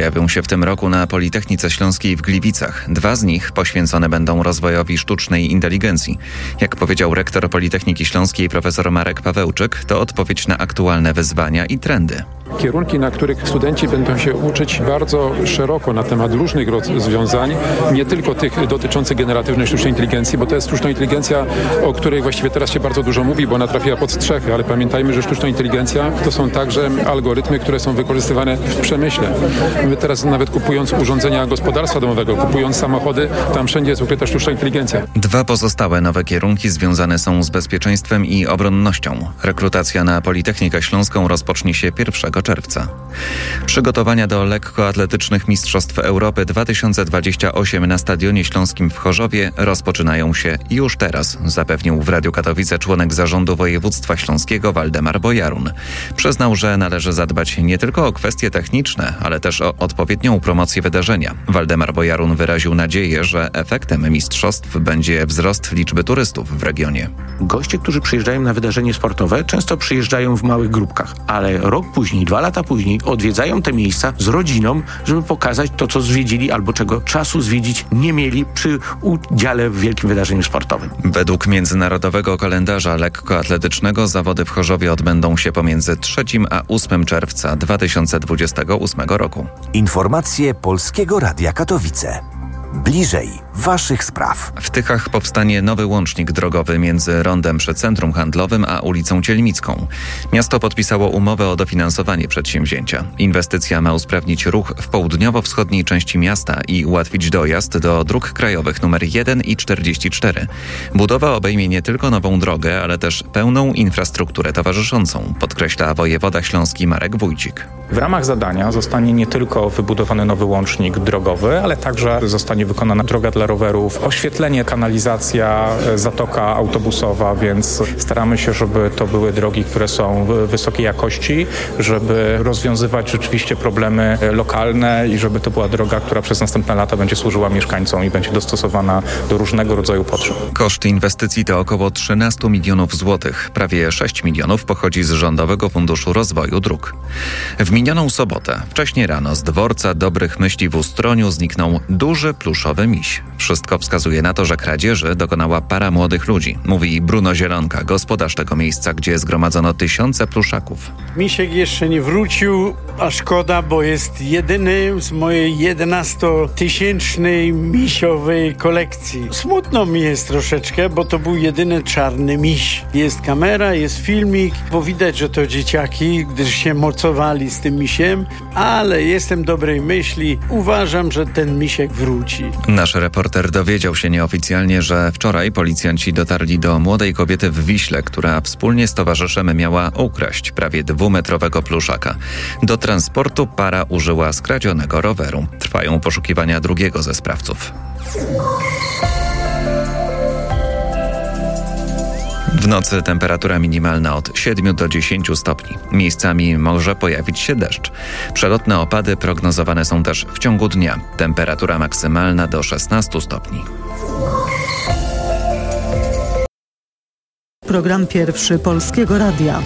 pojawią się w tym roku na Politechnice Śląskiej w Gliwicach. 2 z nich poświęcone będą rozwojowi sztucznej inteligencji. Jak powiedział rektor Politechniki Śląskiej profesor Marek Pawełczyk, to odpowiedź na aktualne wyzwania i trendy. Kierunki, na których studenci będą się uczyć bardzo szeroko na temat różnych rozwiązań, nie tylko tych dotyczących generatywnej sztucznej inteligencji, bo to jest sztuczna inteligencja, o której właściwie teraz się bardzo dużo mówi, bo ona trafiła pod strzechy, ale pamiętajmy, że sztuczna inteligencja to są także algorytmy, które są wykorzystywane w przemyśle. My teraz nawet kupując urządzenia gospodarstwa domowego, kupując samochody, tam wszędzie jest ukryta sztuczna inteligencja. 2 pozostałe nowe kierunki związane są z bezpieczeństwem i obronnością. Rekrutacja na Politechnikę Śląską rozpocznie się 1 czerwca. Przygotowania do lekkoatletycznych Mistrzostw Europy 2028 na Stadionie Śląskim w Chorzowie rozpoczynają się już teraz, zapewnił w Radiu Katowice członek zarządu województwa śląskiego Waldemar Bojarun. Przyznał, że należy zadbać nie tylko o kwestie techniczne, ale też o odpowiednią promocję wydarzenia. Waldemar Bojarun wyraził nadzieję, że efektem mistrzostw będzie wzrost liczby turystów w regionie. Goście, którzy przyjeżdżają na wydarzenie sportowe, często przyjeżdżają w małych grupkach, ale rok później, 2 lata później odwiedzają te miejsca z rodziną, żeby pokazać to, co zwiedzili albo czego czasu zwiedzić nie mieli przy udziale w wielkim wydarzeniu sportowym. Według międzynarodowego kalendarza lekkoatletycznego zawody w Chorzowie odbędą się pomiędzy 3 a 8 czerwca 2028 roku. Informacje Polskiego Radia Katowice. Bliżej waszych spraw. W Tychach powstanie nowy łącznik drogowy między rondem przy centrum handlowym a ulicą Cielmicką. Miasto podpisało umowę o dofinansowanie przedsięwzięcia. Inwestycja ma usprawnić ruch w południowo-wschodniej części miasta i ułatwić dojazd do dróg krajowych nr 1 i 44. Budowa obejmie nie tylko nową drogę, ale też pełną infrastrukturę towarzyszącą, podkreśla wojewoda śląski Marek Wójcik. W ramach zadania zostanie nie tylko wybudowany nowy łącznik drogowy, ale także zostanie wykonana droga dla rowerów, oświetlenie, kanalizacja, zatoka autobusowa, więc staramy się, żeby to były drogi, które są wysokiej jakości, żeby rozwiązywać rzeczywiście problemy lokalne i żeby to była droga, która przez następne lata będzie służyła mieszkańcom i będzie dostosowana do różnego rodzaju potrzeb. Koszt inwestycji to około 13 milionów złotych. Prawie 6 milionów pochodzi z Rządowego Funduszu Rozwoju Dróg. W minioną sobotę, wcześnie rano, z dworca Dobrych Myśli w Ustroniu zniknął duży pluszowy miś. Wszystko wskazuje na to, że kradzieży dokonała para młodych ludzi, mówi Bruno Zielonka, gospodarz tego miejsca, gdzie zgromadzono tysiące pluszaków. Misiek jeszcze nie wrócił, a szkoda, bo jest jedyny z mojej 11-tysięcznej misiowej kolekcji. Smutno mi jest troszeczkę, bo to był jedyny czarny miś. Jest kamera, jest filmik, bo widać, że to dzieciaki, gdyż się mocowali z tym misiem, ale jestem dobrej myśli. Uważam, że ten misiek wróci. Nasz reporter dowiedział się nieoficjalnie, że wczoraj policjanci dotarli do młodej kobiety w Wiśle, która wspólnie z towarzyszem miała ukraść prawie 2-metrowego pluszaka. Do transportu para użyła skradzionego roweru. Trwają poszukiwania drugiego ze sprawców. W nocy temperatura minimalna od 7 do 10 stopni. Miejscami może pojawić się deszcz. Przelotne opady prognozowane są też w ciągu dnia. Temperatura maksymalna do 16 stopni. Program pierwszy Polskiego Radia.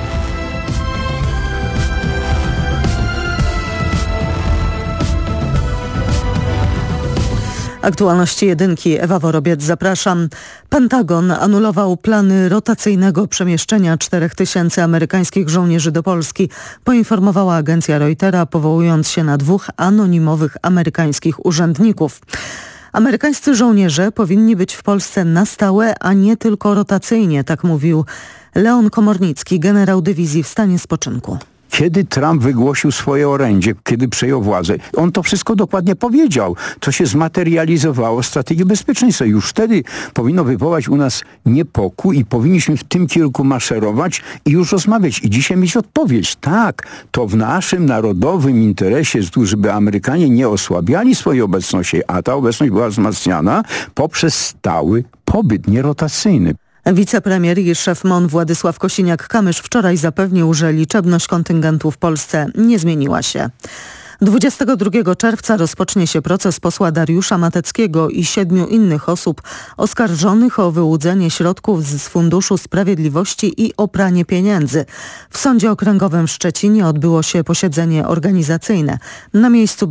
Aktualności jedynki. Ewa Worobiec, zapraszam. Pentagon anulował plany rotacyjnego przemieszczenia 4000 amerykańskich żołnierzy do Polski, poinformowała agencja Reutera, powołując się na 2 anonimowych amerykańskich urzędników. Amerykańscy żołnierze powinni być w Polsce na stałe, a nie tylko rotacyjnie, tak mówił Leon Komornicki, generał dywizji w stanie spoczynku. Kiedy Trump wygłosił swoje orędzie, kiedy przejął władzę, on to wszystko dokładnie powiedział. To się zmaterializowało w strategii bezpieczeństwa. Już wtedy powinno wywołać u nas niepokój i powinniśmy w tym kierunku maszerować i już rozmawiać. I dzisiaj mieć odpowiedź. Tak, to w naszym narodowym interesie, żeby Amerykanie nie osłabiali swojej obecności, a ta obecność była wzmacniana poprzez stały pobyt, nierotacyjny. Wicepremier i szef MON Władysław Kosiniak-Kamysz wczoraj zapewnił, że liczebność kontyngentu w Polsce nie zmieniła się. 22 czerwca rozpocznie się proces posła Dariusza Mateckiego i 7 innych osób oskarżonych o wyłudzenie środków z Funduszu Sprawiedliwości i o pranie pieniędzy. W Sądzie Okręgowym w Szczecinie odbyło się posiedzenie organizacyjne. Na miejscu